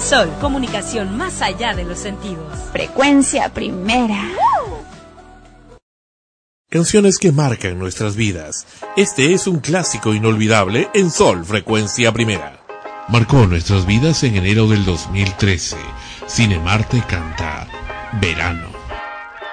Sol, comunicación más allá de los sentidos. Frecuencia Primera. Canciones que marcan nuestras vidas. Este es un clásico inolvidable en Sol, Frecuencia Primera. Marcó nuestras vidas en enero del 2013. Cinemarte canta Verano.